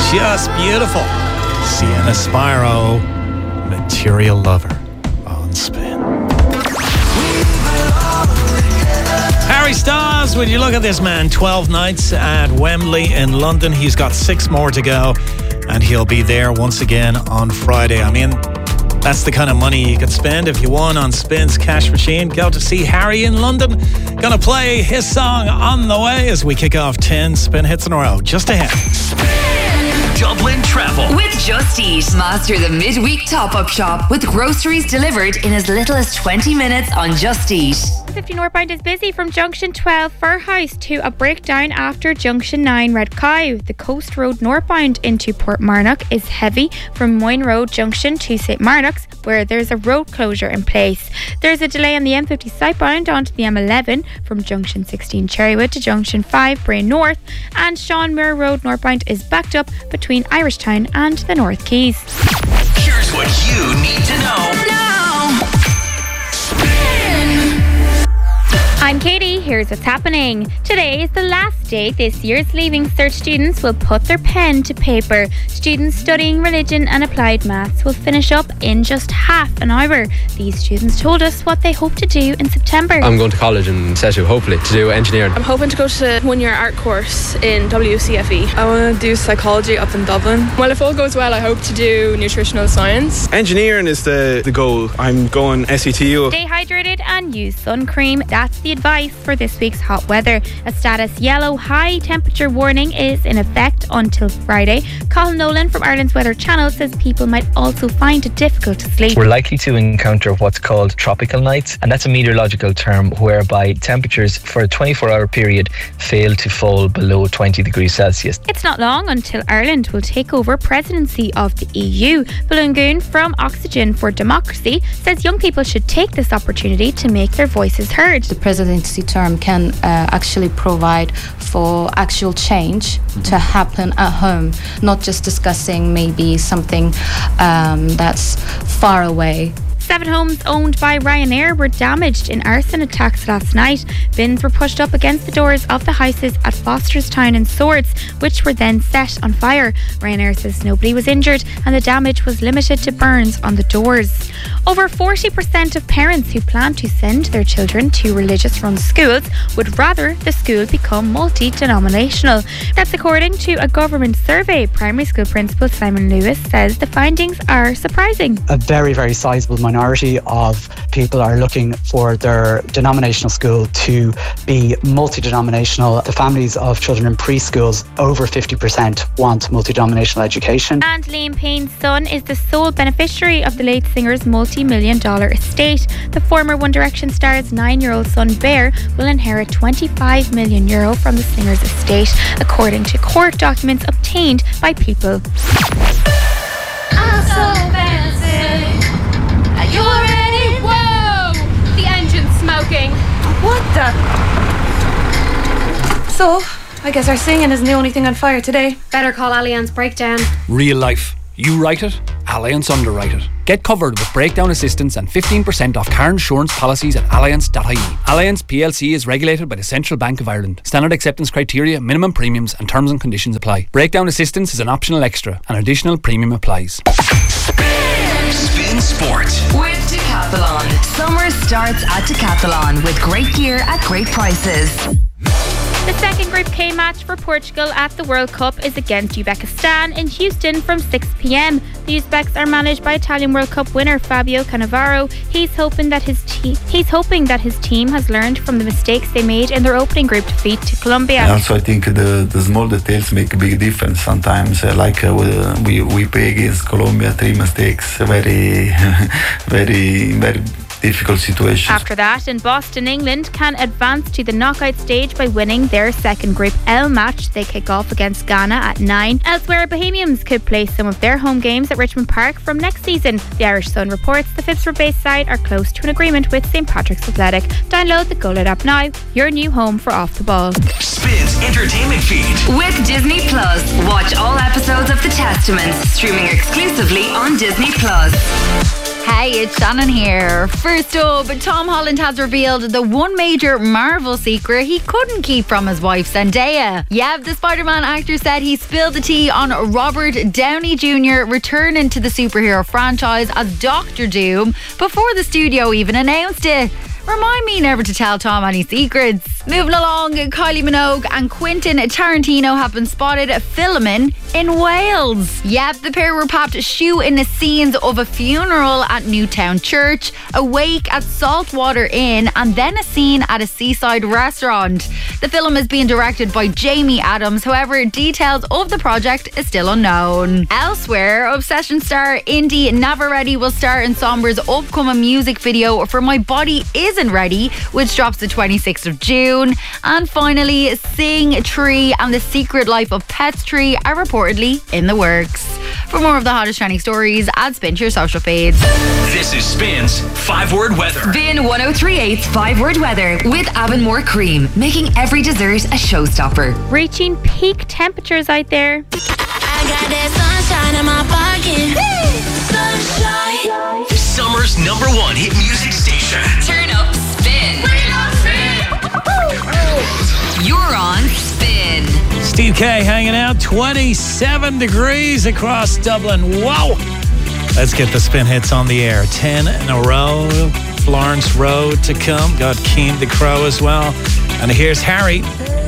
Just beautiful. Sienna Spyro, Material Lover on Spin. Harry Styles, would you look at this man? 12 nights at Wembley in London. He's got 6 more to go, and he'll be there once again on Friday. I mean, that's the kind of money you could spend if you won on Spin's cash machine. Go to see Harry in London. Gonna play his song On The Way as we kick off 10 Spin hits in a row. Just ahead. Dublin Travel with Just Eat. Master the midweek top-up shop with groceries delivered in as little as 20 minutes on Just Eat. 50 northbound is busy from Junction 12 Firhouse to a breakdown after Junction 9 Red Cow. The Coast Road northbound into Portmarnock is heavy from Moyne Road Junction to St Marnock's, where there's a road closure in place. There's a delay on the M50 southbound onto the M11 from Junction 16 Cherrywood to Junction 5 Bray North, and Sean Muir Road northbound is backed up between Irishtown and the North Quays. Here's what you need to know now. I'm Katie, here's what's happening. Today is the last day this year's Leaving Cert students will put their pen to paper. Students studying religion and applied maths will finish up in just half an hour. These students told us what they hope to do in September. I'm going to college in Setu, hopefully, to do engineering. I'm hoping to go to a 1-year art course in WCFE. I want to do psychology up in Dublin. Well, if all goes well, I hope to do nutritional science. Engineering is the goal. I'm going SETU. Stay hydrated and use sun cream. That's the advice for this week's hot weather. A status yellow high temperature warning is in effect until Friday. Colin Nolan from Ireland's Weather Channel says people might also find it difficult to sleep. We're likely to encounter what's called tropical nights, and that's a meteorological term whereby temperatures for a 24-hour period fail to fall below 20 degrees Celsius. It's not long until Ireland will take over presidency of the EU. Balungoon from Oxygen for Democracy says young people should take this opportunity to make their voices heard. The presidency term can actually provide for actual change to happen at home, not just discussing maybe something that's far away. 7 homes owned by Ryanair were damaged in arson attacks last night. Bins were pushed up against the doors of the houses at Fosterstown and Swords, which were then set on fire. Ryanair says nobody was injured and the damage was limited to burns on the doors. Over 40% of parents who plan to send their children to religious-run schools would rather the school become multi-denominational. That's according to a government survey. Primary school principal Simon Lewis says the findings are surprising. A very, very sizable minority of people are looking for their denominational school to be multi-denominational. The families of children in preschools, over 50% want multi-denominational education. And Liam Payne's son is the sole beneficiary of the late singer's multi-million-dollar estate. The former One Direction star's 9-year-old son Bear will inherit €25 million from the singer's estate, according to court documents obtained by People. I'm so fancy. Are you ready? Whoa! The engine's smoking. What the? So, I guess our singing isn't the only thing on fire today. Better call Allianz Breakdown. Real life. You write it, Allianz underwrite it. Get covered with breakdown assistance and 15% off car insurance policies at allianz.ie. Allianz PLC is regulated by the Central Bank of Ireland. Standard acceptance criteria, minimum premiums and terms and conditions apply. Breakdown assistance is an optional extra. An additional premium applies. Spin Sport with Decathlon. Summer starts at Decathlon with great gear at great prices. The second Group K match for Portugal at the World Cup is against Uzbekistan in Houston from 6 p.m. The Uzbeks are managed by Italian World Cup winner Fabio Cannavaro. He's hoping that his team has learned from the mistakes they made in their opening group defeat to Colombia. And also, I think the small details make a big difference sometimes. We play against Colombia, 3 mistakes, very, very difficult situation. After that, in Boston, England can advance to the knockout stage by winning their second Group L match. They kick off against Ghana at 9. Elsewhere, Bohemians could play some of their home games at Richmond Park from next season. The Irish Sun reports the Phibsborough-based side are close to an agreement with St Patrick's Athletic. Download the GoLoud app now, your new home for Off the Ball. Spins entertainment feed with Disney Plus. Watch all episodes of The Testaments streaming exclusively on Disney Plus. Hey, it's Shannon here. First up, Tom Holland has revealed the one major Marvel secret he couldn't keep from his wife Zendaya. Yeah, the Spider-Man actor said he spilled the tea on Robert Downey Jr. returning to the superhero franchise as Doctor Doom before the studio even announced it. Remind me never to tell Tom any secrets. Moving along, Kylie Minogue and Quentin Tarantino have been spotted filming in Wales. Yep, the pair were popped shooting the scenes of a funeral at Newtown Church, a wake at Saltwater Inn, and then a scene at a seaside restaurant. The film is being directed by Jamie Adams, however, details of the project is still unknown. Elsewhere, Obsession star Indy Navarrete will star in Sombra's upcoming music video for My Body Isn't Ready, which drops the 26th of June. And finally, Sing Tree and The Secret Life of Pets Tree are reportedly in the works. For more of the hottest trending stories, add Spin to your social feeds. This is Spin's 5-word weather. Spin 1038's 5-word weather with Avonmore Cream, making every dessert a showstopper. Reaching peak temperatures out there. I got that sunshine in my pocket. Sunshine. Summer's #1 hit music station. Turn up Spin. You're on Spin. Steve K hanging out, 27 degrees across Dublin. Wow! Let's get the Spin hits on the air. 10 in a row. Florence Road to come. Got Keem the Crow as well. And here's Harry.